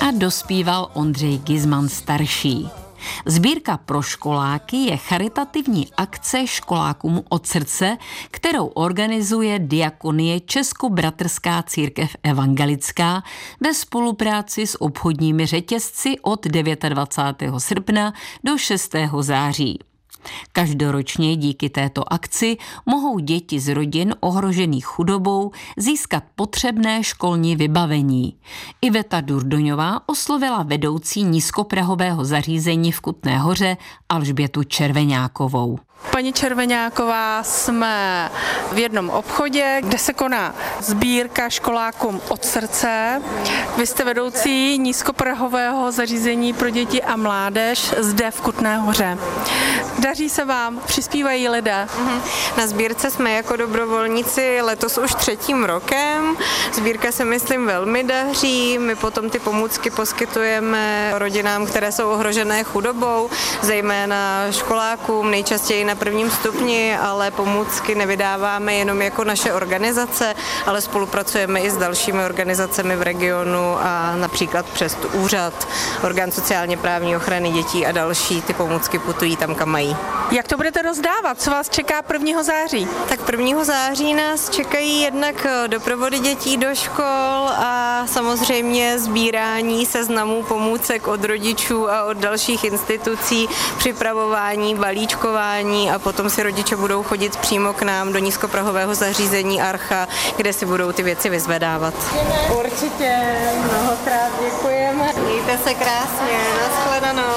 A dospíval Ondřej Gizman starší. Sbírka pro školáky je charitativní akce školákům od srdce, kterou organizuje Diakonie Českobratrská církev evangelická ve spolupráci s obchodními řetězci od 29. srpna do 6. září. Každoročně díky této akci mohou děti z rodin ohrožených chudobou získat potřebné školní vybavení. Iveta Durdoňová oslovila vedoucí nízkoprahového zařízení v Kutné Hoře Alžbětu Červeňákovou. Paní Červeňáková, jsme v jednom obchodě, kde se koná sbírka školákům od srdce. Vy jste vedoucí nízkoprahového zařízení pro děti a mládež zde v Kutné Hoře. Daří se vám? Přispívají lidé? Na sbírce jsme jako dobrovolníci letos už 3. rokem. Sbírka se, myslím, velmi daří. My potom ty pomůcky poskytujeme rodinám, které jsou ohrožené chudobou, zejména školákům, nejčastěji na 1. stupni, ale pomůcky nevydáváme jenom jako naše organizace, ale spolupracujeme i s dalšími organizacemi v regionu a například přes úřad, orgán sociálně právní ochrany dětí a další. Ty pomůcky putují tam, kam mají. Jak to budete rozdávat? Co vás čeká 1. září? Tak 1. září nás čekají jednak doprovody dětí do škol a samozřejmě sbírání seznamů pomůcek od rodičů a od dalších institucí, připravování, balíčkování a potom si rodiče budou chodit přímo k nám do nízkoprahového zařízení Archa, kde si budou ty věci vyzvedávat. Určitě, mnohokrát děkujeme. Mějte se krásně, nashledanou.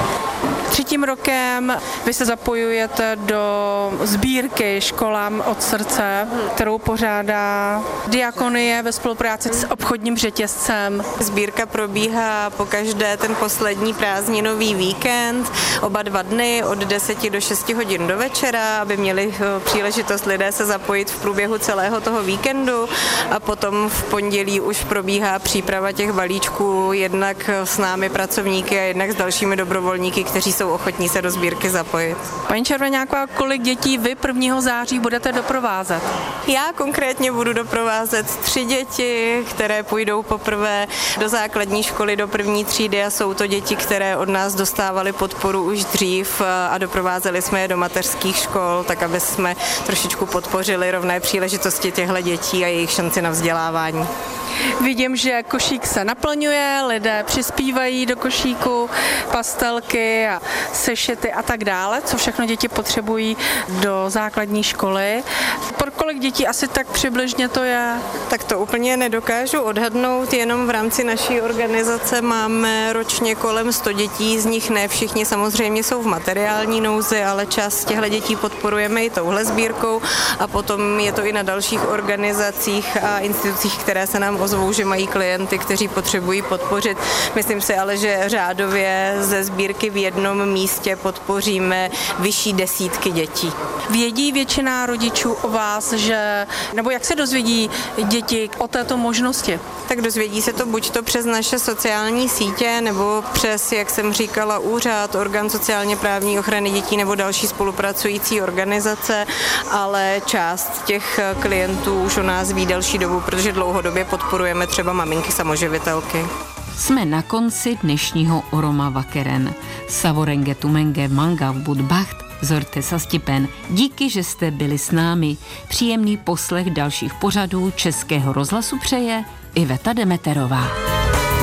3. rokem vy se zapojujete do sbírky školám od srdce, kterou pořádá Diakonie ve spolupráci s obchodním řetězcem. Sbírka probíhá pokaždé ten poslední prázdninový víkend, oba 2 dny od 10 do 6 hodin do večera, aby měli příležitost lidé se zapojit v průběhu celého toho víkendu a potom v pondělí už probíhá příprava těch balíčků jednak s námi pracovníky a jednak s dalšími dobrovolníky, kteří jsou ochotní se do sbírky zapojit. Paní Červeňáková, kolik dětí vy 1. září budete doprovázet? Já konkrétně budu doprovázet 3 děti, které půjdou poprvé do základní školy, do 1. třídy a jsou to děti, které od nás dostávaly podporu už dřív a doprovázeli jsme je do mateřských škol, tak aby jsme trošičku podpořili rovné příležitosti těchto dětí a jejich šanci na vzdělávání. Vidím, že košík se naplňuje, lidé přispívají do košíku, pastelky a sešity a tak dále, co všechno děti potřebují do základní školy. Pro kolik dětí asi tak přibližně to je? Tak to úplně nedokážu odhadnout, jenom v rámci naší organizace máme ročně kolem 100 dětí, z nich ne všichni samozřejmě jsou v materiální nouzi, ale část těchto dětí podporujeme i touhle sbírkou a potom je to i na dalších organizacích a institucích, které se nám ozvou, že mají klienty, kteří potřebují podpořit. Myslím si ale, že řádově ze sbírky v jednom místě podpoříme vyšší desítky dětí. Vědí většina rodičů o vás, nebo jak se dozvědí děti o této možnosti? Tak dozvědí se to buď to přes naše sociální sítě, nebo přes, jak jsem říkala, úřad, orgán sociálně právní ochrany dětí nebo další spolupracující organizace, ale část těch klientů už o nás ví delší dobu, protože dlouhodobě podporujeme třeba maminky samoživitelky. Jsme na konci dnešního Oroma Vakeren. Savorenge tumenge manga budbacht, zorte sastipen. Díky, že jste byli s námi. Příjemný poslech dalších pořadů Českého rozhlasu přeje Iveta Demeterová.